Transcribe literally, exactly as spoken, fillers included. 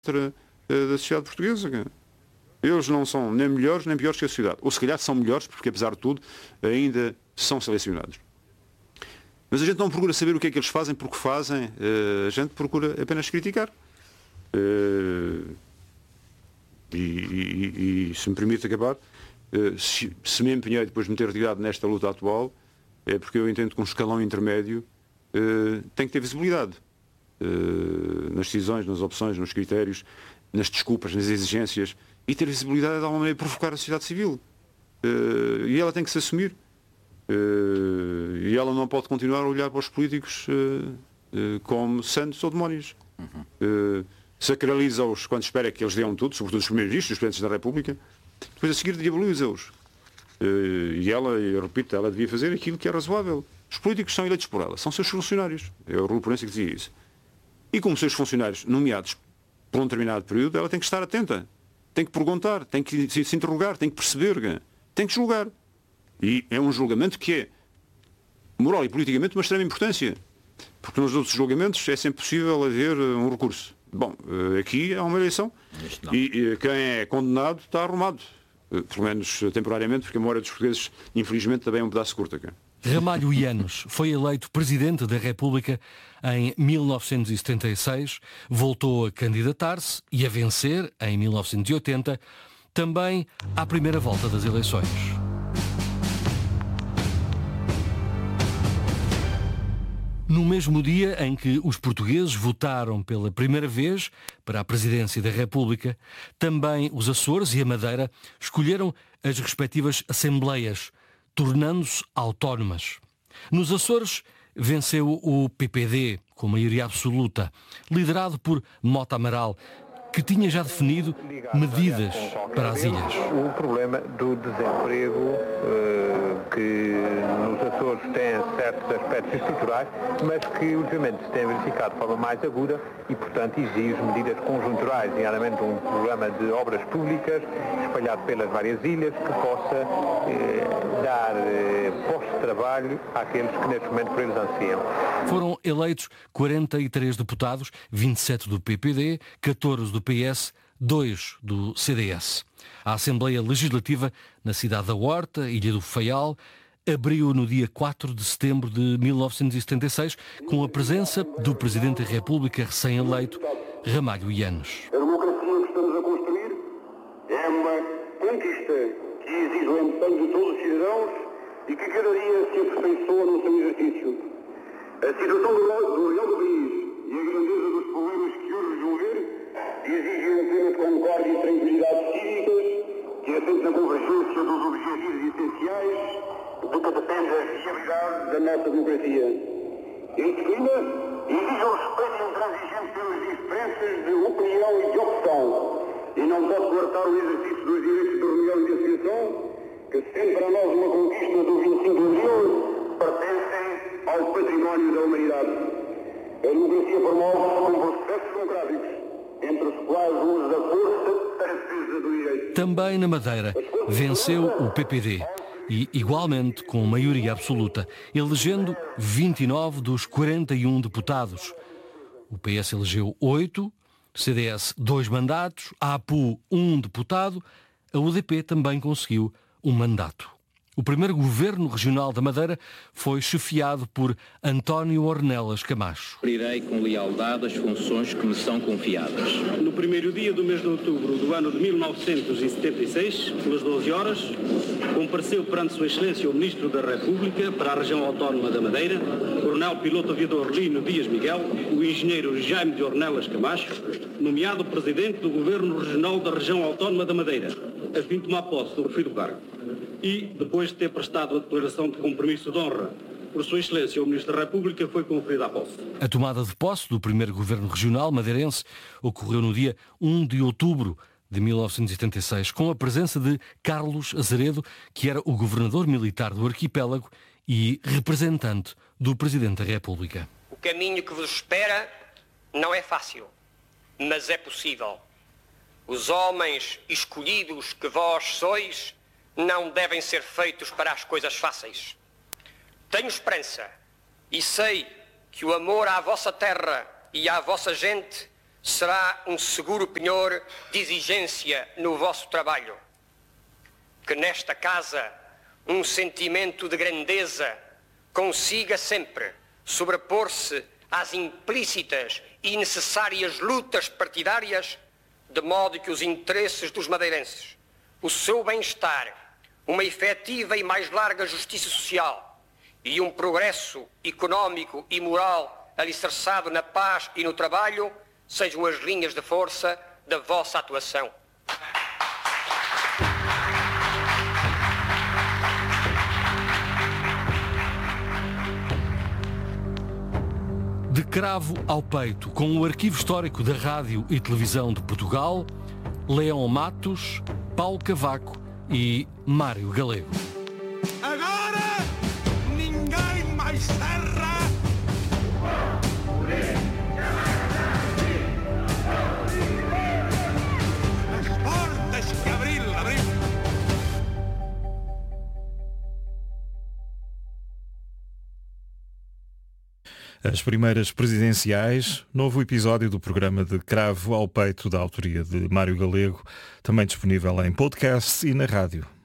da sociedade portuguesa. Eles não são nem melhores nem piores que a sociedade. Ou se calhar são melhores porque, apesar de tudo, ainda são selecionados. Mas a gente não procura saber o que é que eles fazem, porque fazem. A gente procura apenas criticar. E, e, e se me permite acabar, se, se me empenhei depois de me ter retirado nesta luta atual, é porque eu entendo que um escalão intermédio tem que ter visibilidade. Nas decisões, nas opções, nos critérios, nas desculpas, nas exigências, e ter visibilidade de alguma maneira provocar a sociedade civil. Uh, e ela tem que se assumir. Uh, e ela não pode continuar a olhar para os políticos uh, uh, como santos ou demónios. Uhum. Uh, sacraliza-os quando espera que eles deem tudo, sobretudo os primeiros-ministros, os presidentes da República, depois a seguir diaboliza-os. Uh, e ela, eu repito, ela devia fazer aquilo que é razoável. Os políticos são eleitos por ela, são seus funcionários. É o Raul Proença que dizia isso. E como seus funcionários nomeados por um determinado período, ela tem que estar atenta. Tem que perguntar, tem que se interrogar, tem que perceber, tem que julgar. E é um julgamento que é, moral e politicamente, uma extrema importância. Porque nos outros julgamentos é sempre possível haver um recurso. Bom, aqui há uma eleição e quem é condenado está arrumado. Pelo menos temporariamente, porque a memória dos portugueses, infelizmente, também é um pedaço curto. Ramalho Eanes foi eleito Presidente da República em mil novecentos e setenta e seis, voltou a candidatar-se e a vencer em mil novecentos e oitenta, também à primeira volta das eleições. No mesmo dia em que os portugueses votaram pela primeira vez para a Presidência da República, também os Açores e a Madeira escolheram as respectivas assembleias, tornando-se autónomas. Nos Açores venceu o P P D, com maioria absoluta, liderado por Mota Amaral, que tinha já definido medidas para as ilhas. O problema do desemprego, que nos Açores tem certos aspectos estruturais, mas que ultimamente se tem verificado de forma mais aguda e, portanto, exige medidas conjunturais, nomeadamente um programa de obras públicas espalhado pelas várias ilhas que possa eh, dar eh, postos de trabalho àqueles que neste momento por eles ansiam. Foram eleitos quarenta e três deputados, vinte e sete do P P D, catorze do P S, dois do C D S. A Assembleia Legislativa, na cidade da Horta, Ilha do Faial, abriu no dia quatro de setembro de mil novecentos e setenta e seis, com a presença do Presidente da República recém-eleito, Ramalho Eanes. A democracia que estamos a construir é uma conquista que exige o empenho de todos os cidadãos e que cada dia se aperfeiçoa no seu exercício. A situação do, do real do país e a grandeza dos problemas que hoje resolver exigem um clima de concórdia e tranquilidade cívicas que assente na convergência dos objetivos essenciais do que depende a viabilidade da nossa democracia. Este clima exige o respeito intransigente pelas diferenças de opinião e de opção e não pode coartar o exercício dos direitos de reunião e de associação que, sendo para nós uma conquista do vinte e cinco de abril, pertencem ao património da humanidade. A democracia promove com processos democráticos, entre os quais o uso da força para a defesa do direito. Também na Madeira venceu o P P D e, igualmente, com maioria absoluta, elegendo vinte e nove dos quarenta e um deputados. O P S elegeu oito, C D S dois mandatos, a APU um deputado, a U D P também conseguiu um mandato. O primeiro governo regional da Madeira foi chefiado por António Ornelas Camacho. Cumprirei com lealdade as funções que me são confiadas. No primeiro dia do mês de outubro do ano de mil novecentos e setenta e seis, pelas doze horas, compareceu perante Sua Excelência o Ministro da República para a região autónoma da Madeira, Coronel Piloto Aviador Lino Dias Miguel, o engenheiro Jaime de Ornelas Camacho, nomeado Presidente do Governo Regional da região autónoma da Madeira, a fim de tomar posse do referido cargo. E, depois de ter prestado a declaração de compromisso de honra por Sua Excelência o Ministro da República, foi conferida a posse. A tomada de posse do primeiro governo regional madeirense ocorreu no dia um de outubro de mil novecentos e setenta e seis, com a presença de Carlos Azeredo, que era o governador militar do arquipélago e representante do Presidente da República. O caminho que vos espera não é fácil, mas é possível. Os homens escolhidos que vós sois não devem ser feitos para as coisas fáceis. Tenho esperança e sei que o amor à vossa terra e à vossa gente será um seguro penhor de exigência no vosso trabalho. Que nesta casa um sentimento de grandeza consiga sempre sobrepor-se às implícitas e necessárias lutas partidárias, de modo que os interesses dos madeirenses, o seu bem-estar, uma efetiva e mais larga justiça social e um progresso económico e moral alicerçado na paz e no trabalho sejam as linhas de força da vossa atuação. De cravo ao peito, com o arquivo histórico da Rádio e Televisão de Portugal, Leão Matos, Paulo Cavaco e Mário Galego. Agora ninguém mais serra. As portas que abril, abril. As primeiras presidenciais, novo episódio do programa de Cravo ao Peito, da autoria de Mário Galego, também disponível em podcast e na rádio.